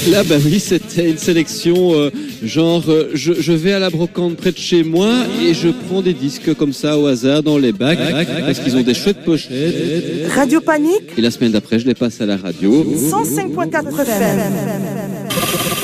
Là, bah oui, c'était une sélection je vais à la brocante près de chez moi et je prends des disques comme ça au hasard dans les bacs parce qu'ils ont des chouettes pochettes. Radio Panique. Et la semaine d'après, je les passe à la radio. 105.4 FM.